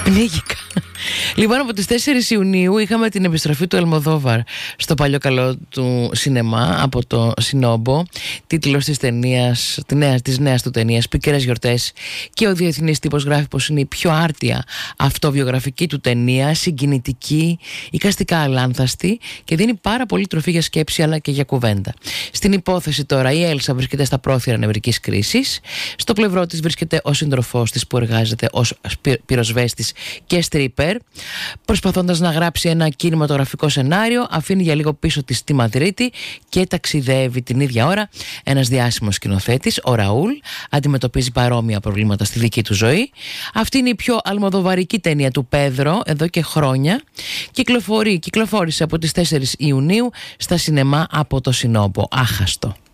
Πνίγηκα. Λοιπόν, από τις 4 Ιουνίου είχαμε την επιστροφή του Αλμοδόβαρ στο παλιό καλό του σινεμά από το Σινόμπο. Τίτλος της ταινίας, της νέας του ταινίας, Πικρές γιορτές, και ο διεθνής τύπος γράφει πως είναι η πιο άρτια αυτοβιογραφική του ταινία, συγκινητική, εικαστικά αλάνθαστη και δίνει πάρα πολύ τροφή για σκέψη αλλά και για κουβέντα. Στην υπόθεση τώρα, η Έλσα βρίσκεται στα πρόθυρα νευρικής κρίσης. Στο πλευρό της βρίσκεται ο σύντροφός της που εργάζεται ως πυροσβέστης και στρίπερ. Προσπαθώντας να γράψει ένα κινηματογραφικό σενάριο, αφήνει για λίγο πίσω της τη Μαδρίτη και ταξιδεύει την ίδια ώρα. Ένας διάσημος σκηνοθέτης, ο Ραούλ, αντιμετωπίζει παρόμοια προβλήματα στη δική του ζωή. Αυτή είναι η πιο αλμοδοβαρική ταινία του Πέδρο εδώ και χρόνια. Κυκλοφόρησε από τις 4 Ιουνίου στα σινεμά από το Σινόμπο. Άχαστο.